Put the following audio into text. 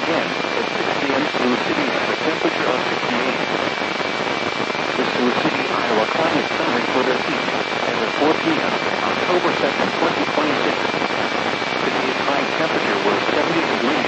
again at 6 p.m. Sioux City at a temperature of 68. The Sioux City, Iowa Climate Center Twitter feed as of 4 p.m. October 2nd, 2026. Today's high temperature was 70 degrees.